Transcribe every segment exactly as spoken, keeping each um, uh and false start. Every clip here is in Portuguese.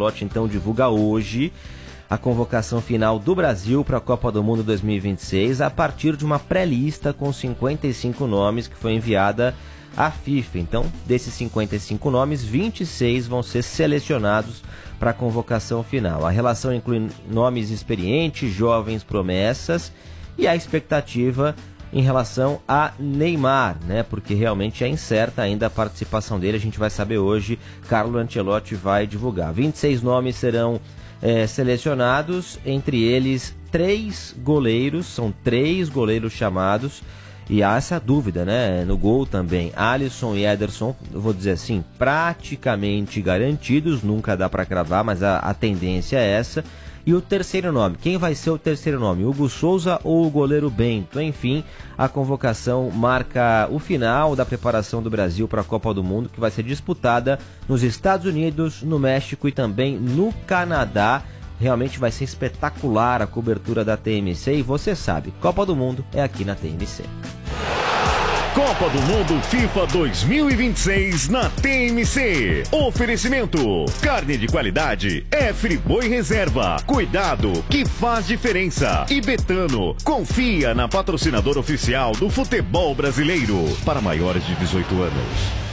Ancelotti então divulga hoje a convocação final do Brasil para a Copa do Mundo dois mil e vinte e seis a partir de uma pré-lista com cinquenta e cinco nomes que foi enviada à FIFA. Então, desses cinquenta e cinco nomes, vinte e seis vão ser selecionados para a convocação final. A relação inclui nomes experientes, jovens promessas e a expectativa em relação a Neymar, né? Porque realmente é incerta ainda a participação dele. A gente vai saber hoje, Carlo Ancelotti vai divulgar. vinte e seis nomes serão é, selecionados, entre eles três goleiros, são três goleiros chamados. E há essa dúvida, né? No gol também, Alisson e Ederson, eu vou dizer assim, praticamente garantidos, nunca dá para cravar, mas a, a tendência é essa. E o terceiro nome, quem vai ser o terceiro nome? Hugo Souza ou o goleiro Bento? Enfim, a convocação marca o final da preparação do Brasil para a Copa do Mundo, que vai ser disputada nos Estados Unidos, no México e também no Canadá. Realmente vai ser espetacular a cobertura da T M C e você sabe, Copa do Mundo é aqui na T M C. Copa do Mundo FIFA dois mil e vinte e seis na T M C. Oferecimento: carne de qualidade é Friboi Reserva. Cuidado que faz diferença. E Betano, confia na patrocinadora oficial do futebol brasileiro. Para maiores de dezoito anos.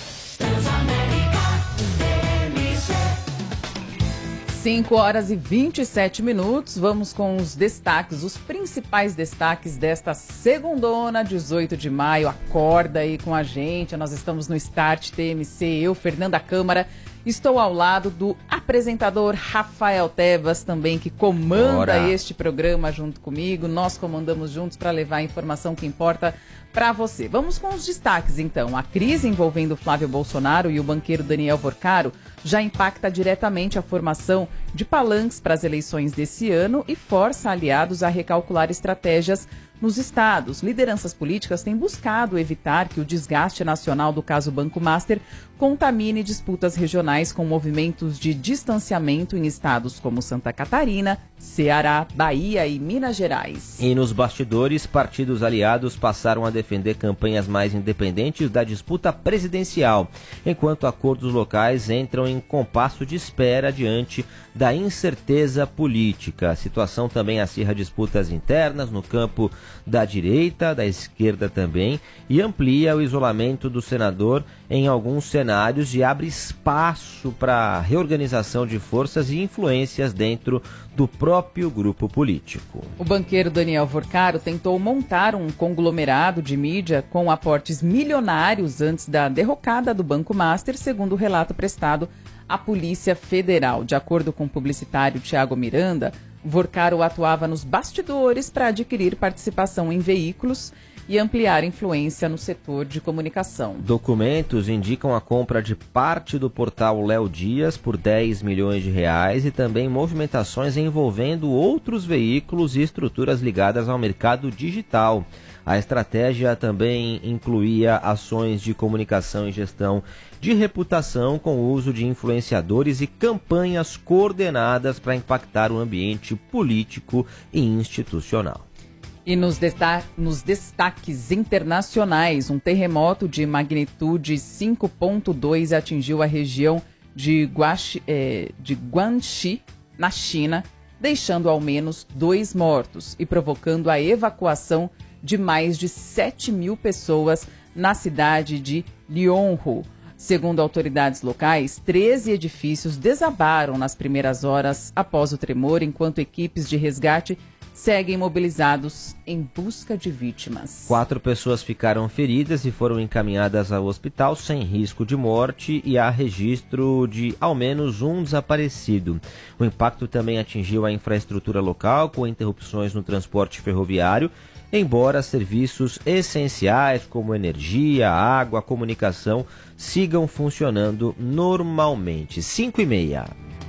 cinco horas e vinte e sete minutos, vamos com os destaques, os principais destaques desta segundona, dezoito de maio. Acorda aí com a gente, nós estamos no Start T M C, eu, Fernanda Câmara, estou ao lado do apresentador Rafael Tebas, também que comanda Bora. este programa junto comigo. Nós comandamos juntos para levar a informação que importa para você. Vamos com os destaques, então. A crise envolvendo Flávio Bolsonaro e o banqueiro Daniel Vorcaro já impacta diretamente a formação de palanques para as eleições desse ano e força aliados a recalcular estratégias nos estados. Lideranças políticas têm buscado evitar que o desgaste nacional do caso Banco Master contamine disputas regionais com movimentos de distanciamento em estados como Santa Catarina, Ceará, Bahia e Minas Gerais. E nos bastidores, partidos aliados passaram a defender campanhas mais independentes da disputa presidencial, enquanto acordos locais entram em compasso de espera diante da incerteza política. A situação também acirra disputas internas no campo da direita, da esquerda também, e amplia o isolamento do senador em alguns cenários e abre espaço para reorganização de forças e influências dentro do próprio grupo político. O banqueiro Daniel Vorcaro tentou montar um conglomerado de mídia com aportes milionários antes da derrocada do Banco Master, segundo o relato prestado à Polícia Federal. De acordo com o publicitário Tiago Miranda, Vorcaro atuava nos bastidores para adquirir participação em veículos e ampliar influência no setor de comunicação. Documentos indicam a compra de parte do portal Léo Dias por dez milhões de reais e também movimentações envolvendo outros veículos e estruturas ligadas ao mercado digital. A estratégia também incluía ações de comunicação e gestão de reputação com o uso de influenciadores e campanhas coordenadas para impactar o ambiente político e institucional. E nos, desta- nos destaques internacionais, um terremoto de magnitude cinco ponto dois atingiu a região de, Guaxi, eh, de Guangxi, na China, deixando ao menos dois mortos e provocando a evacuação de mais de sete mil pessoas na cidade de Lianhu. Segundo autoridades locais, treze edifícios desabaram nas primeiras horas após o tremor, enquanto equipes de resgate seguem mobilizados em busca de vítimas. Quatro pessoas ficaram feridas e foram encaminhadas ao hospital sem risco de morte e há registro de ao menos um desaparecido. O impacto também atingiu a infraestrutura local, com interrupções no transporte ferroviário, embora serviços essenciais como energia, água, comunicação sigam funcionando normalmente. cinco e meia.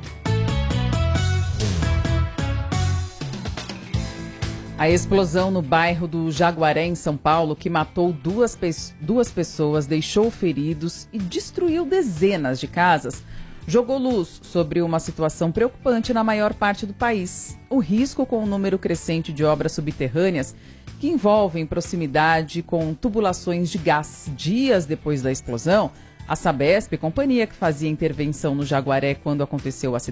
A explosão no bairro do Jaguaré, em São Paulo, que matou duas, pe- duas pessoas, deixou feridos e destruiu dezenas de casas, jogou luz sobre uma situação preocupante na maior parte do país. O risco com o número crescente de obras subterrâneas que envolvem proximidade com tubulações de gás. Dias depois da explosão, a Sabesp, companhia que fazia intervenção no Jaguaré quando aconteceu o acidente,